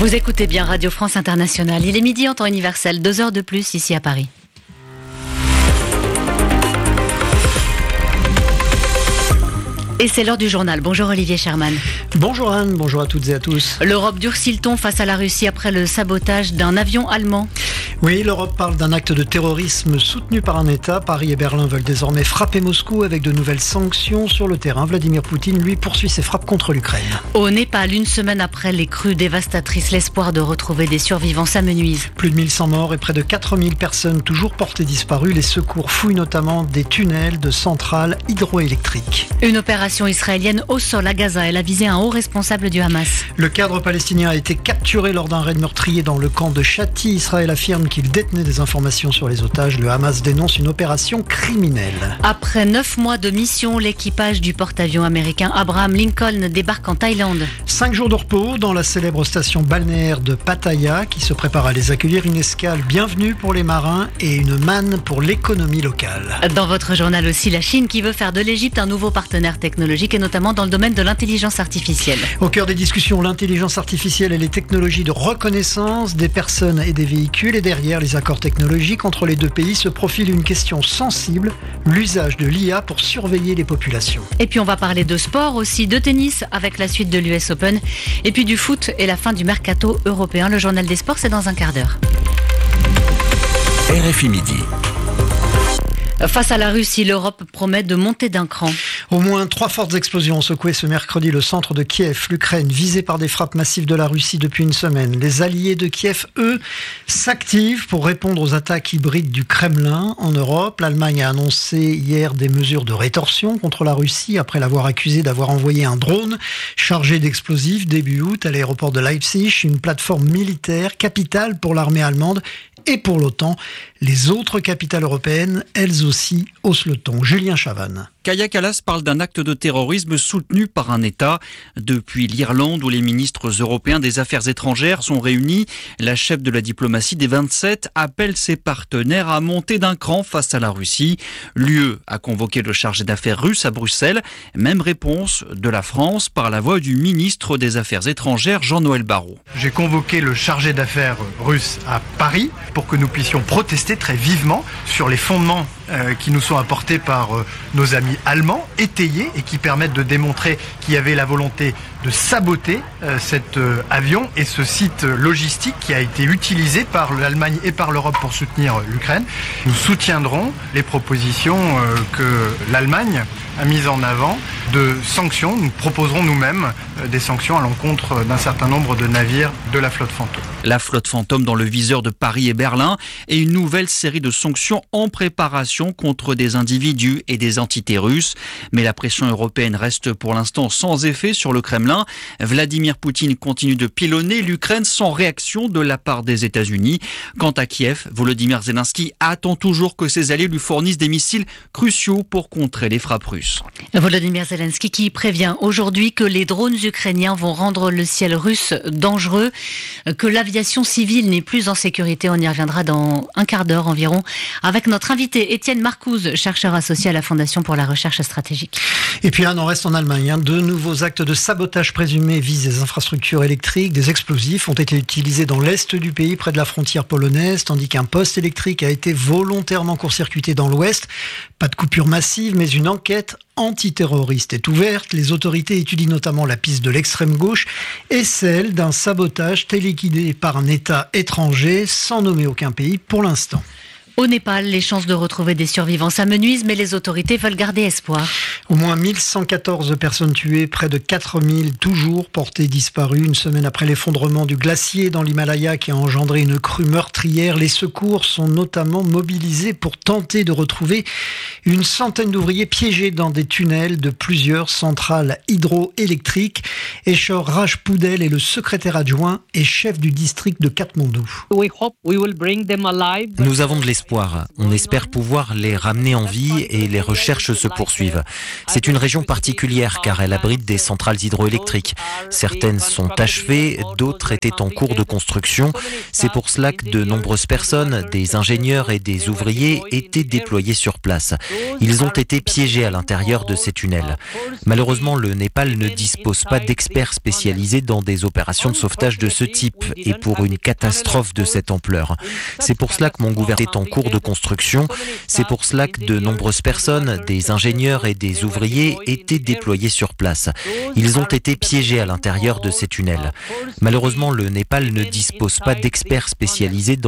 Vous écoutez bien Radio France Internationale. Il est midi en temps universel, 2 heures de plus ici à Paris. Et c'est l'heure du journal. Bonjour Olivier Sherman. Bonjour Anne, bonjour à toutes et à tous. L'Europe durcit le ton face à la Russie après le sabotage d'un avion allemand. Oui, l'Europe parle d'un acte de terrorisme soutenu par un État. Paris et Berlin veulent désormais frapper Moscou avec de nouvelles sanctions sur le terrain. Vladimir Poutine, lui, poursuit ses frappes contre l'Ukraine. Au Népal, une semaine après les crues dévastatrices, l'espoir de retrouver des survivants s'amenuise. Plus de 1100 morts et près de 4000 personnes toujours portées disparues. Les secours fouillent notamment des tunnels de centrales hydroélectriques. Une opération israélienne au sol à Gaza. Elle a visé un haut responsable du Hamas. Le cadre palestinien a été capturé lors d'un raid meurtrier dans le camp de Chati. Israël affirme qu'il détenait des informations sur les otages. Le Hamas dénonce une opération criminelle. Après 9 mois de mission, l'équipage du porte-avions américain Abraham Lincoln débarque en Thaïlande. 5 jours de repos dans la célèbre station balnéaire de Pattaya qui se prépare à les accueillir. Une escale bienvenue pour les marins et une manne pour l'économie locale. Dans votre journal aussi, la Chine qui veut faire de l'Égypte un nouveau partenaire technologique et notamment dans le domaine de l'intelligence artificielle. Au cœur des discussions, l'intelligence artificielle et les technologies de reconnaissance des personnes et des véhicules. Et derrière les accords technologiques entre les deux pays se profile une question sensible, l'usage de l'IA pour surveiller les populations. Et puis on va parler de sport aussi, de tennis avec la suite de l'US Open et puis du foot et la fin du mercato européen. Le journal des sports, c'est dans un quart d'heure. RFI Midi. Face à la Russie, l'Europe promet de monter d'un cran. Au moins 3 fortes explosions ont secoué ce mercredi le centre de Kiev, l'Ukraine, visée par des frappes massives de la Russie depuis une semaine. Les alliés de Kiev, eux, s'activent pour répondre aux attaques hybrides du Kremlin en Europe. L'Allemagne a annoncé hier des mesures de rétorsion contre la Russie après l'avoir accusée d'avoir envoyé un drone chargé d'explosifs début août à l'aéroport de Leipzig, une plateforme militaire capitale pour l'armée allemande et pour l'OTAN. Les autres capitales européennes, elles aussi, haussent le ton. Julien Chavannes. Kaja Kallas parle d'un acte de terrorisme soutenu par un État. Depuis l'Irlande, où les ministres européens des Affaires étrangères sont réunis, la chef de la diplomatie des 27 appelle ses partenaires à monter d'un cran face à la Russie. L'UE a convoqué le chargé d'affaires russe à Bruxelles. Même réponse de la France par la voix du ministre des Affaires étrangères, Jean-Noël Barrot. J'ai convoqué le chargé d'affaires russe à Paris pour que nous puissions protester très vivement sur les fondements qui nous sont apportés par nos amis allemands, étayés et qui permettent de démontrer qu'il y avait la volonté de saboter cet avion et ce site logistique qui a été utilisé par l'Allemagne et par l'Europe pour soutenir l'Ukraine. Nous soutiendrons les propositions que l'Allemagne a mises en avant de sanctions. Nous proposerons nous-mêmes des sanctions à l'encontre d'un certain nombre de navires de la flotte fantôme. La flotte fantôme dans le viseur de Paris et Berlin et une nouvelle série de sanctions en préparation contre des individus et des entités russes. Mais la pression européenne reste pour l'instant sans effet sur le Kremlin. Vladimir Poutine continue de pilonner l'Ukraine sans réaction de la part des États-Unis. Quant à Kiev, Volodymyr Zelensky attend toujours que ses alliés lui fournissent des missiles cruciaux pour contrer les frappes russes. Volodymyr Zelensky qui prévient aujourd'hui que les drones ukrainiens vont rendre le ciel russe dangereux, que l'aviation civile n'est plus en sécurité. On y reviendra dans un quart d'heure environ avec notre invité Étienne Marcouz, chercheur associé à la Fondation pour la recherche stratégique. Et puis Anne, on reste en Allemagne. De nouveaux actes de sabotage présumés visent des infrastructures électriques. Des explosifs ont été utilisés dans l'est du pays, près de la frontière polonaise, tandis qu'un poste électrique a été volontairement court-circuité dans l'ouest. Pas de coupure massive, mais une enquête antiterroriste est ouverte. Les autorités étudient notamment la piste de l'extrême gauche et celle d'un sabotage téléguidé par un État étranger, sans nommer aucun pays pour l'instant. Au Népal, les chances de retrouver des survivants s'amenuisent, mais les autorités veulent garder espoir. Au moins 1114 personnes tuées, près de 4000 toujours portées disparues. Une semaine après l'effondrement du glacier dans l'Himalaya qui a engendré une crue meurtrière, les secours sont notamment mobilisés pour tenter de retrouver une centaine d'ouvriers piégés dans des tunnels de plusieurs centrales hydroélectriques. Eshor Rajpoudel est le secrétaire adjoint et chef du district de Katmandou. Nous avons de l'espoir. espoir. On espère pouvoir les ramener en vie et les recherches se poursuivent. C'est une région particulière car elle abrite des centrales hydroélectriques. Certaines sont achevées, d'autres étaient en cours de construction. C'est pour cela que de nombreuses personnes, des ingénieurs et des ouvriers étaient déployés sur place. Ils ont été piégés à l'intérieur de ces tunnels. Malheureusement, le Népal ne dispose pas d'experts spécialisés dans des opérations de sauvetage de ce type et pour une catastrophe de cette ampleur. C'est pour cela que mon gouvernement est en cours de construction. C'est pour cela que de nombreuses personnes, des ingénieurs et des ouvriers étaient déployés sur place. Ils ont été piégés à l'intérieur de ces tunnels. Malheureusement, le Népal ne dispose pas d'experts spécialisés dans